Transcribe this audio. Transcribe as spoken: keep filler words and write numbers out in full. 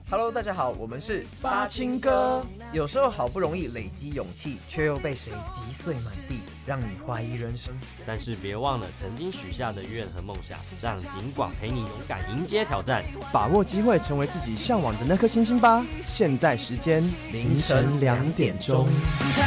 Hello， 大家好，我们是八青哥。 有时候好不容易累积勇气，却又被谁击碎满地，让你怀疑人生。 但是别忘了曾经许下的愿和梦想，让景广陪你勇敢迎接挑战， 把握机会，成为自己向往的那颗星星吧。现在时间凌晨两点钟。